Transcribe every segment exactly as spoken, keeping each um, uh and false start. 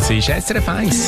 Das ist S R F eins.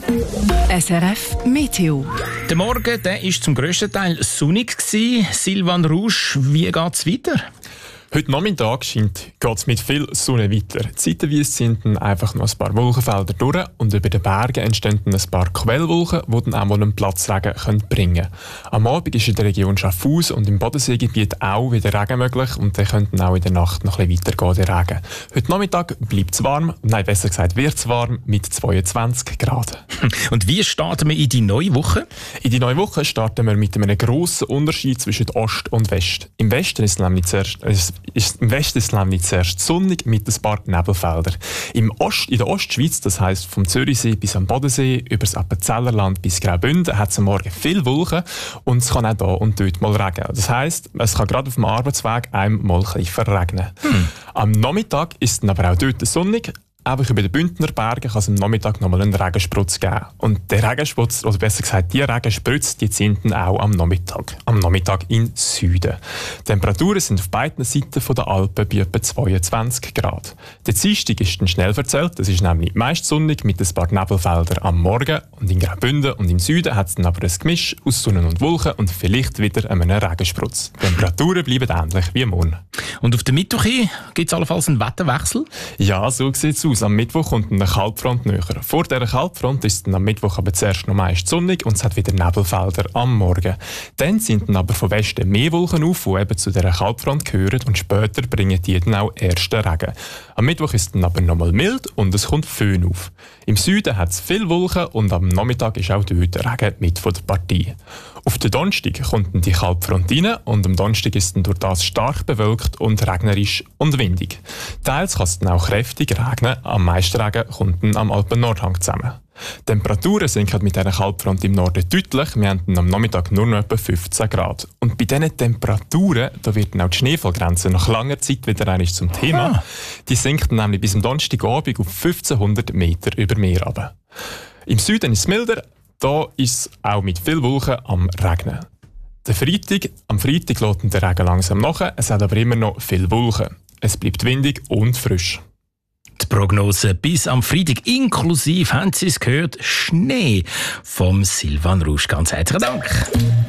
S R F Meteo. Der Morgen der war zum grössten Teil sonnig. Silvan Rouge, wie geht es weiter? Heute Nachmittag scheint geht's mit viel Sonne weiter. Zeitweise sind dann einfach noch ein paar Wolkenfelder durch und über den Bergen entstehen dann ein paar Quellwolken, die dann auch mal einen Platzregen können bringen können. Am Abend ist in der Region Schaffhausen und im Bodenseegebiet auch wieder Regen möglich und dann könnte auch in der Nacht noch ein bisschen weitergehen, der Regen. Heute Nachmittag bleibt es warm, nein, besser gesagt wird es warm mit zweiundzwanzig Grad. Und wie starten wir in die neue Woche? In die neue Woche starten wir mit einem grossen Unterschied zwischen Ost und West. Im Westen ist nämlich zuerst, ist, im Westen ist nämlich zuerst sonnig mit ein paar Nebelfeldern. Im Ost, in der Ostschweiz, das heisst vom Zürichsee bis am Bodensee, über das Appenzellerland bis Graubünden, hat es am Morgen viel Wolken und es kann auch hier und dort mal regnen. Das heisst, es kann gerade auf dem Arbeitsweg einmal ein bisschen verregnen. Hm. Am Nachmittag ist dann aber auch dort sonnig. Einfach über den Bündner Bergen kann es am Nachmittag nochmal einen Regensprutz geben. Und der Regensprutz, oder besser gesagt, die Regenspritze, die sind dann auch am Nachmittag. Am Nachmittag im Süden. Die Temperaturen sind auf beiden Seiten der Alpen bei etwa zweiundzwanzig Grad. Der Dienstag ist dann schnell verzählt. Es ist nämlich meist sonnig mit ein paar Nebelfeldern am Morgen. Und in Graubünden und im Süden hat es dann aber ein Gemisch aus Sonne und Wolken und vielleicht wieder einen Regensprutz. Die Temperaturen bleiben ähnlich wie morgen. Und auf der Mittwoch gibt es allenfalls einen Wetterwechsel? Ja, so sieht es aus. Am Mittwoch kommt eine Kaltfront näher. Vor dieser Kaltfront ist dann am Mittwoch aber zuerst noch meist sonnig und es hat wieder Nebelfelder am Morgen. Dann sind dann aber von Westen mehr Wolken auf, die eben zu dieser Kaltfront gehören und später bringen die dann auch ersten Regen. Am Mittwoch ist es dann aber nochmal mild und es kommt Föhn auf. Im Süden hat es viele Wolken und am Nachmittag ist auch dort Regen mit von der Partie. Auf den Donnerstag kommt dann die Kaltfront rein und am Donnerstag ist dann durch das stark bewölkt und regnerisch und windig. Teils kann es dann auch kräftig regnen, am meisten Regen kommt dann am Alpen-Nordhang zusammen. Die Temperaturen sinken mit dieser Kaltfront im Norden deutlich. Wir haben dann am Nachmittag nur noch etwa fünfzehn Grad. Und bei diesen Temperaturen, da wird dann auch die Schneefallgrenze nach langer Zeit wieder einmal zum Thema. Ah. Die sinkt dann nämlich bis am Donnerstagabend auf fünfzehnhundert Meter über Meer runter. Im Süden ist es milder. Da ist es auch mit viel Wolken am Regnen. Der Freitag, am Freitag lässt der Regen langsam nach, es hat aber immer noch viel Wolken. Es bleibt windig und frisch. Die Prognose bis am Freitag inklusive, haben Sie es gehört, Schnee vom Silvan Rouge. Ganz herzlichen Dank.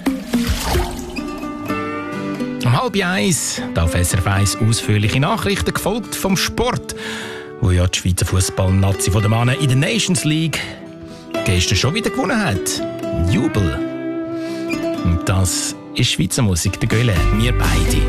Um halb eins auf S R F eins ausführliche Nachrichten, gefolgt vom Sport, wo ja die Schweizer Fußball-Nazi von den Männern in der Nations League gestern schon wieder gewonnen hat. Jubel. Und das ist Schweizer Musik, der Göhle, wir beide.